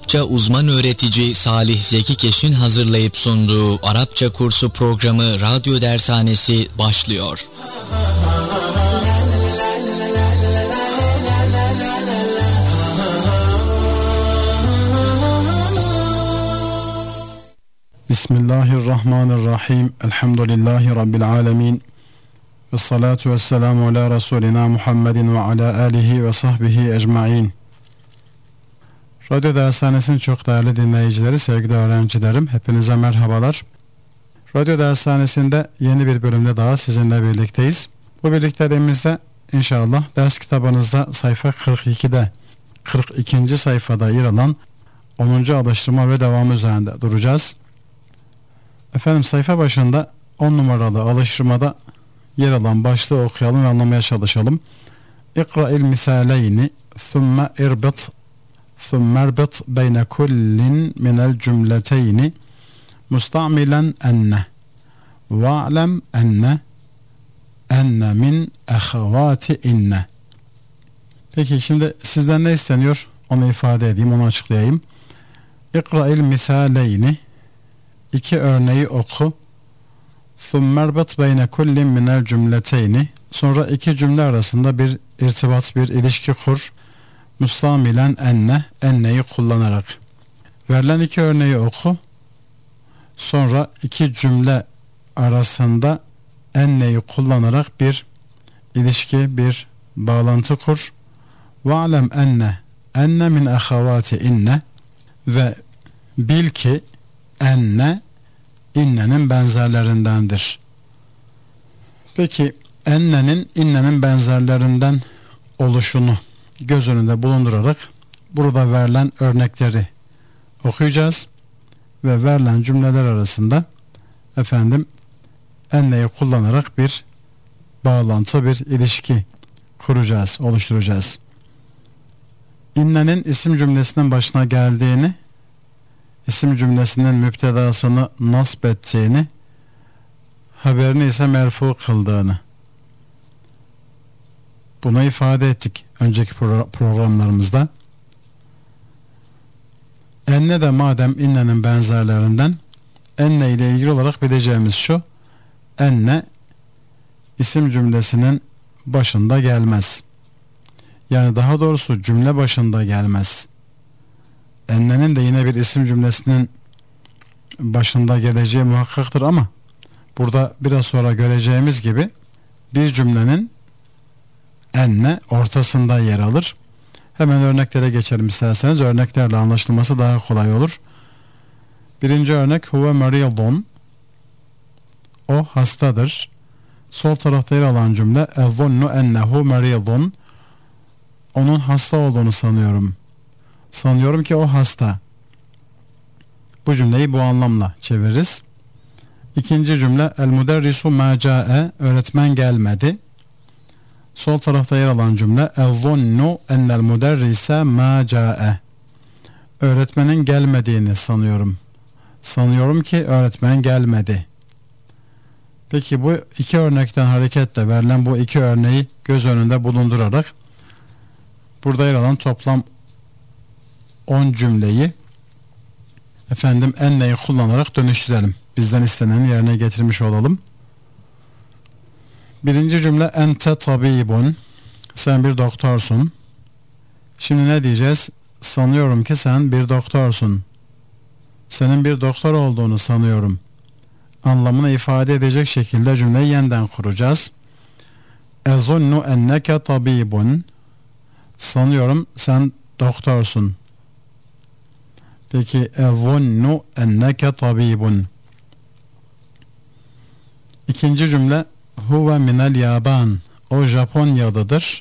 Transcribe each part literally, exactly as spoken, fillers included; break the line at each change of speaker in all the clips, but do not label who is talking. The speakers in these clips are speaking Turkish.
Arapça uzman öğretici Salih Zeki Keş'in hazırlayıp sunduğu Arapça kursu programı Radyo Dershanesi başlıyor.
Bismillahirrahmanirrahim. Elhamdülillahi Rabbil alemin. Ve salatu ve selamu ala Resulina Muhammedin ve ala alihi ve sahbihi ecmain. Radyo Dershanesi'nin çok değerli dinleyicileri, sevgili öğrencilerim, hepinize merhabalar. Radyo Dershanesi'nde yeni bir bölümde daha sizinle birlikteyiz. Bu birlikteliğimizde inşallah ders kitabınızda sayfa kırk ikide, kırk ikinci sayfada yer alan onuncu alıştırma ve devam üzerinde duracağız. Efendim, sayfa başında on numaralı alıştırmada yer alan başlığı okuyalım ve anlamaya çalışalım. İkra'il misaleyni thumme irbit thumme irbit beyne kullin minel cümleteyni musta'milen enne ve'lem enne enne min ehevati inne. Peki şimdi sizden ne isteniyor? Onu ifade edeyim, onu açıklayayım. İkra'il misaleyni, İki örneği oku. ثُمَّ اَرْبَطْ بَيْنَ كُلِّ مِنَ الْجُمْلَتَيْنِ Sonra iki cümle arasında bir irtibat, bir ilişki kur. Mustamilen enne, enneyi kullanarak. Verilen iki örneği oku. Sonra iki cümle arasında enneyi kullanarak bir ilişki, bir bağlantı kur. وَعْلَمْ enne, enne min ahavati inne ve bil ki enne innenin benzerlerindendir. Peki ennenin innenin benzerlerinden oluşunu göz önünde bulundurarak burada verilen örnekleri okuyacağız ve verilen cümleler arasında efendim enneyi kullanarak bir bağlantı, bir ilişki kuracağız, oluşturacağız. İnnenin isim cümlesinin başına geldiğini, İsim cümlesinin müptedasını nasb ettiğini, haberini ise merfu kıldığını, bunu ifade ettik önceki pro- programlarımızda. Enne de madem innenin benzerlerinden, enne ile ilgili olarak bileceğimiz şu: enne isim cümlesinin başında gelmez. Yani daha doğrusu cümle başında gelmez. Ennenin de yine bir isim cümlesinin başında geleceği muhakkaktır ama burada biraz sonra göreceğimiz gibi bir cümlenin enne ortasında yer alır. Hemen örneklere geçelim isterseniz. Örneklerle anlaşılması daha kolay olur. Birinci örnek: huve meridun, o hastadır. Sol tarafta yer alan cümle: ezzunnu ennehu meridun, onun hasta olduğunu sanıyorum. Sanıyorum ki o hasta. Bu cümleyi bu anlamla çeviririz. İkinci cümle: el müderrisu ma ca'e, öğretmen gelmedi. Sol tarafta yer alan cümle: ezzunnu ennel müderrise ma ca'e, öğretmenin gelmediğini sanıyorum. Sanıyorum ki öğretmen gelmedi. Peki bu iki örnekten hareketle verilen bu iki örneği göz önünde bulundurarak burada yer alan toplam on cümleyi efendim enneyi kullanarak dönüştürelim. Bizden isteneni yerine getirmiş olalım. Birinci cümle: ente tabibun, sen bir doktorsun. Şimdi ne diyeceğiz? Sanıyorum ki sen bir doktorsun. Senin bir doktor olduğunu sanıyorum anlamını ifade edecek şekilde cümleyi yeniden kuracağız. Ezunnu enneke tabibun, sanıyorum sen doktorsun. Peki ezzunnu enneke tabibun. İkinci cümle: huve minel yaban, o Japonyalıdır.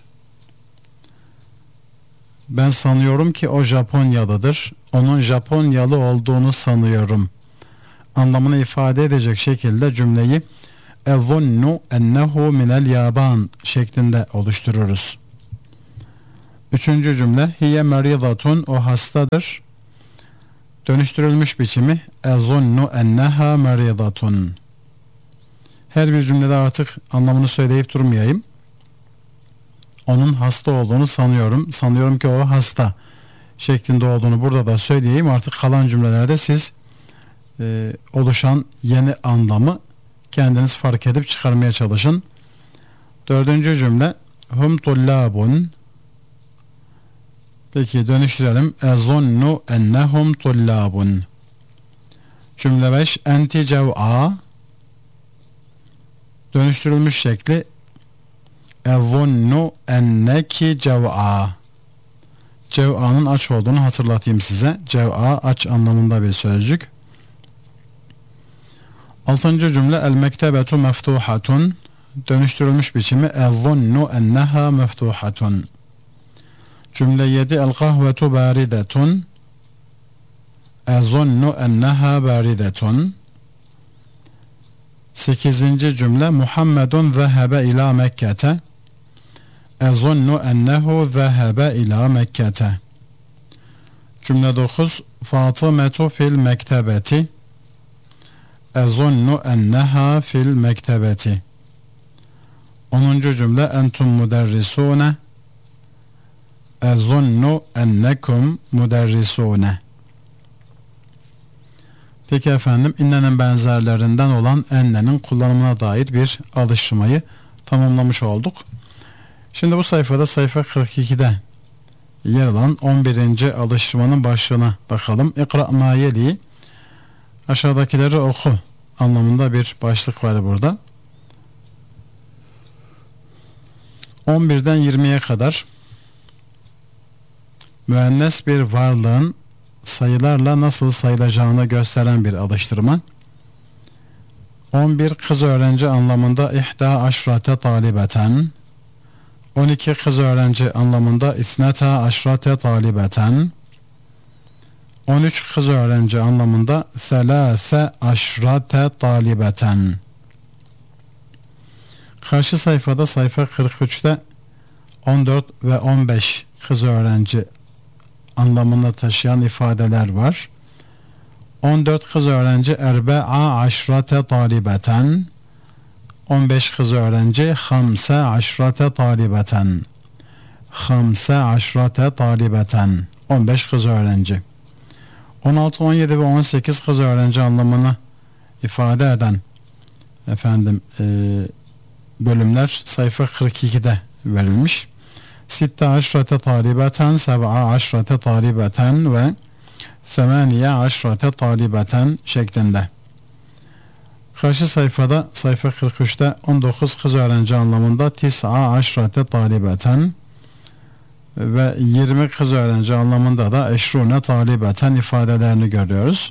Ben sanıyorum ki o Japonyalıdır. Onun Japonyalı olduğunu sanıyorum anlamını ifade edecek şekilde cümleyi ezzunnu ennehu minel yaban şeklinde oluştururuz. Üçüncü cümle: hiye meridatun, o hastadır. Dönüştürülmüş biçimi: ezzunnu enneha meridatun. Her bir cümlede artık anlamını söyleyip durmayayım. Onun hasta olduğunu sanıyorum. Sanıyorum ki o hasta şeklinde olduğunu burada da söyleyeyim. Artık kalan cümlelerde siz e, oluşan yeni anlamı kendiniz fark edip çıkarmaya çalışın. Dördüncü cümle hum tullabun. Peki dönüştürelim. Ezunnu ennehum tullabun. Cümle beş enti cev'a. Dönüştürülmüş şekli ezunnu enneki cev'a. Cev'a'nın aç olduğunu hatırlatayım size. Cev'a aç anlamında bir sözcük. Altıncı cümle el mektebetu meftuhatun. Dönüştürülmüş biçimi ezunnu enneha meftuhatun. Cümle yedi el kahvetu baridetun. Ezunnu enneha baridetun. sekizinci cümle Muhammedun zehebe ila Mekke'te. Ezunnu ennehu zehebe ila Mekke'te. Cümle dokuz Fatımetu fil mektebeti. Ezunnu enneha fil mektebeti. onuncu cümle entum muderrisune. Ezunnu ennekum muderrisune. Peki efendim, innenin benzerlerinden olan ennenin kullanımına dair bir alıştırmayı tamamlamış olduk. Şimdi bu sayfada sayfa kırk ikide yer alan on birinci alıştırmanın başlığına bakalım. İkra ma yeli, aşağıdakileri oku anlamında bir başlık var burada. on birden yirmiye kadar müennes bir varlığın sayılarla nasıl sayılacağını gösteren bir alıştırma. on bir kız öğrenci anlamında ihda aşrate talibeten. on iki kız öğrenci anlamında isneta aşrate talibeten. on üç kız öğrenci anlamında selase aşrate talibeten. Karşı sayfada sayfa kırk üçte on dört ve on beş kız öğrenci anlamını taşıyan ifadeler var. on dört kız öğrenci erbe'a aşrate talibeten. on beş kız öğrenci hamse aşrate talibeten. Hamse aşrate talibeten. on beş kız öğrenci. on altı, on yedi ve on sekiz kız öğrenci anlamını ifade eden efendim e, bölümler sayfa kırk ikide verilmiş. Sitte aşrate talibeten, seb'a aşrate talibeten ve semaniye aşrate talibeten şeklinde. Karşı sayfada sayfa kırk üçte on dokuz kız öğrenci anlamında tis'a aşrate talibeten ve yirmi kız öğrenci anlamında da eşrune talibeten ifadelerini görüyoruz.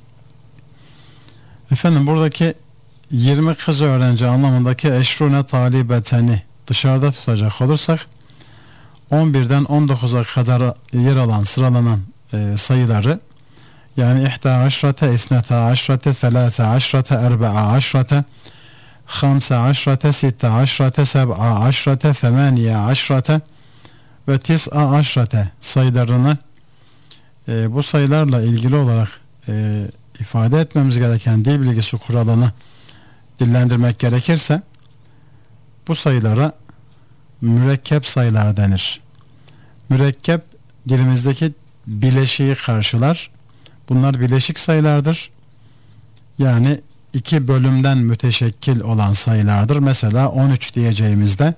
Efendim buradaki yirmi kız öğrenci anlamındaki eşrune talibeteni dışarıda tutacak olursak on birden on dokuza kadar yer alan sıralanan e, sayıları, yani ihda aşrate, isneta aşrate, selase aşrate, erbe'a aşrate, hamse aşrate, sitte aşrate, seb'a aşrate, semaniye aşrate ve tis'a aşrate sayılarını e, bu sayılarla ilgili olarak e, ifade etmemiz gereken dil bilgisi kuralını dillendirmek gerekirse bu sayılara mürekkep sayılar denir. Mürekkep dilimizdeki bileşiği karşılar. Bunlar bileşik sayılardır. Yani iki bölümden müteşekkil olan sayılardır. Mesela on üç diyeceğimizde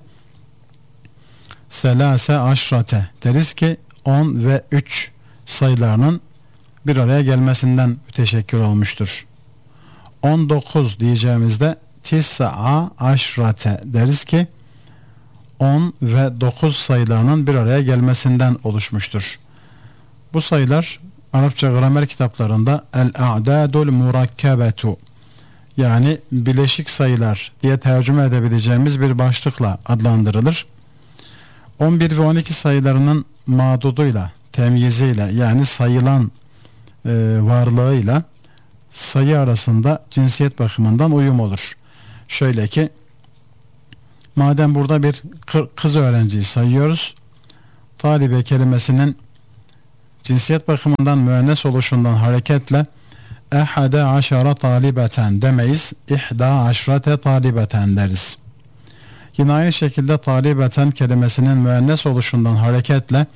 selase aşrate deriz ki on ve üç sayılarının bir araya gelmesinden müteşekkil olmuştur. on dokuz diyeceğimizde tis'a aşrate deriz ki on ve dokuz sayılarının bir araya gelmesinden oluşmuştur. Bu sayılar Arapça gramer kitaplarında el-a'dadul murakkabetu, yani bileşik sayılar diye tercüme edebileceğimiz bir başlıkla adlandırılır. on bir ve on iki sayılarının maduduyla, temyiziyle, yani sayılan e, varlığıyla sayı arasında cinsiyet bakımından uyum olur. Şöyle ki, madem burada bir kız öğrenciyi sayıyoruz, talibe kelimesinin cinsiyet bakımından müennes oluşundan hareketle ehade aşara talibeten demeyiz, ihda aşrate talibeten deriz. Yine aynı şekilde talibeten kelimesinin müennes oluşundan hareketle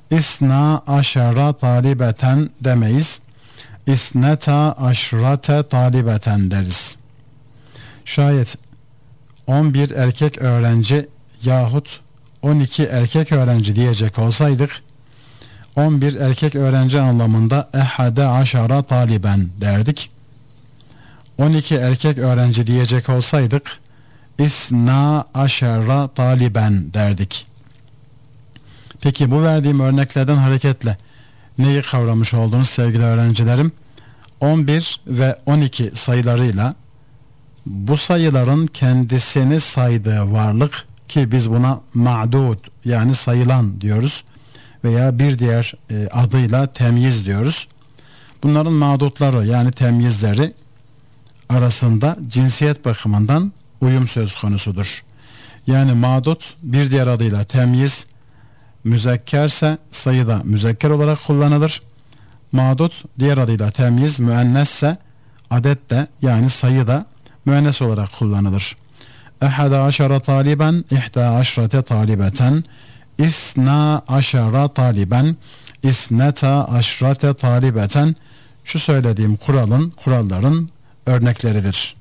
İsna aşara talibeten demeyiz. İsneta aşrate talibeten deriz. Şayet on bir erkek öğrenci yahut on iki erkek öğrenci diyecek olsaydık, on bir erkek öğrenci anlamında ehade aşara taliben derdik. on iki erkek öğrenci diyecek olsaydık isna aşara taliben derdik. Peki bu verdiğim örneklerden hareketle neyi kavramış oldunuz sevgili öğrencilerim? on bir ve on iki sayılarıyla bu sayıların kendisini saydığı varlık, ki biz buna ma'dud yani sayılan diyoruz veya bir diğer e, adıyla temyiz diyoruz. Bunların ma'dudları yani temyizleri arasında cinsiyet bakımından uyum söz konusudur. Yani ma'dud bir diğer adıyla temyiz, müzekkerse sayıda müzekker olarak kullanılır. Ma'dud diğer adıyla temyiz, müennesse adette yani sayıda müennes olarak kullanılır. Ehada aşara taliben, ihda aşrate talibeten, isna aşara taliben, isneta aşrate talibeten, şu söylediğim kuralın, kuralların örnekleridir.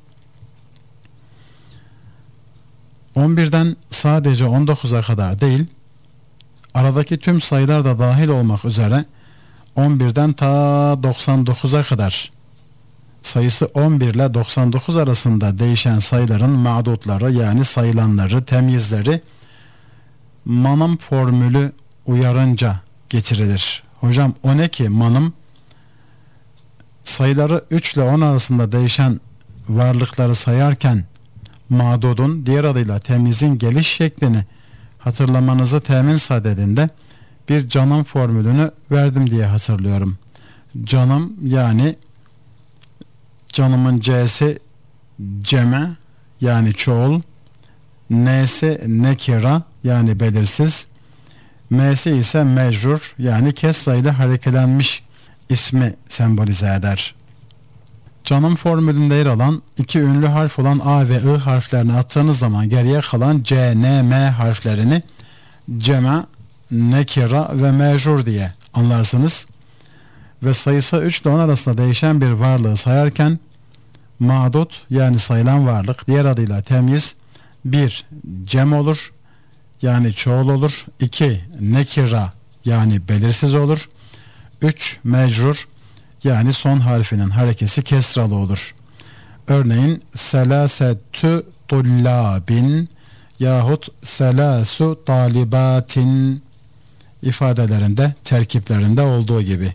on birden sadece on dokuza kadar değil, aradaki tüm sayılar da dahil olmak üzere on birden ta doksan dokuza kadar sayısı on bir ile doksan dokuz arasında değişen sayıların ma'dudları yani sayılanları, temyizleri manım formülü uyarınca getirilir. Hocam o ne ki manım? Sayıları üç ile on arasında değişen varlıkları sayarken ma'dudun diğer adıyla temyizin geliş şeklini hatırlamanızı temin sadedinde bir canım formülünü verdim diye hatırlıyorum. Canım yani canımın C'si ceme yani çoğul, N'si nekira yani belirsiz, M'si ise mecrur yani kesra ile harekelenmiş ismi sembolize eder. Canım formülünde yer alan iki ünlü harf olan A ve I harflerini attığınız zaman geriye kalan C, N, M harflerini ceme, nekira ve mecrur diye anlarsınız. Ve sayısı üç ile on arasında değişen bir varlığı sayarken ma'dud yani sayılan varlık diğer adıyla temyiz bir cem olur yani çoğul olur, iki nekira yani belirsiz olur, üç mecrur yani son harfinin harekesi kesralı olur. Örneğin selasetü tullabin yahut selasu talibatin ifadelerinde, terkiplerinde olduğu gibi.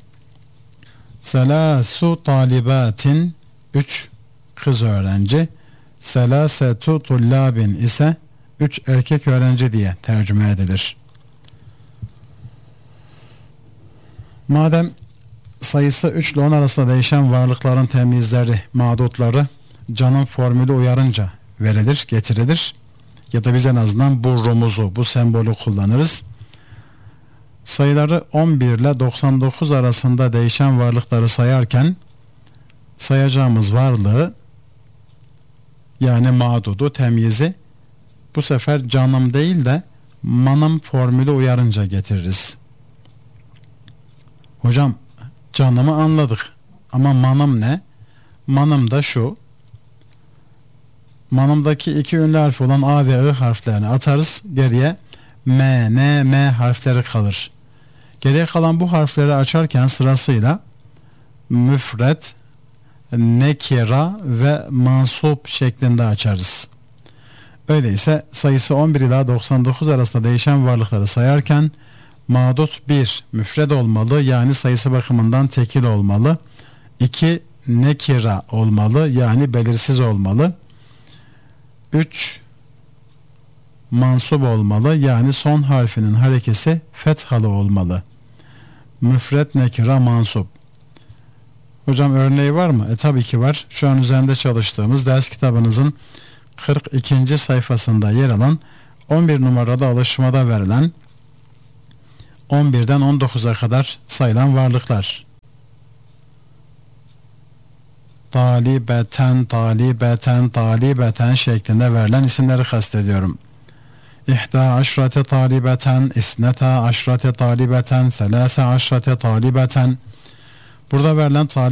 Selasu talibatin üç kız öğrenci, selasetu tullabin ise üç erkek öğrenci diye tercüme edilir. Madem sayısı üç ile on arasında değişen varlıkların temyizleri, mağdutları canım formülü uyarınca verilir, getirilir ya da biz en azından bu rumuzu, bu sembolü kullanırız. Sayıları on bir ile doksan dokuz arasında değişen varlıkları sayarken sayacağımız varlığı yani mağdudu, temyizi bu sefer canım değil de manım formülü uyarınca getiririz. Hocam canımı anladık ama manım ne? Manım da şu. Manımdaki iki ünlü harf olan A ve I harflerini atarız. Geriye M, N, M harfleri kalır. Geriye kalan bu harfleri açarken sırasıyla müfret, nekira ve mansup şeklinde açarız. Öyleyse sayısı on bir ila doksan dokuz arasında değişen varlıkları sayarken mağdut bir müfred olmalı yani sayısı bakımından tekil olmalı. iki nekira olmalı yani belirsiz olmalı. üç mansup olmalı yani son harfinin harekesi fethalı olmalı. Müfret, nekira, mansup. Hocam örneği var mı? E tabii ki var. Şu an üzerinde çalıştığımız ders kitabınızın kırk ikinci sayfasında yer alan on bir numaralı alıştırmada verilen on birden on dokuza kadar sayılan varlıklar. Talibeten, talibeten, talibeten şeklinde verilen isimleri kastediyorum. İhda aşrate talibeten, isneta aşrate talibeten, selase aşrate talibeten. Burada verilen talip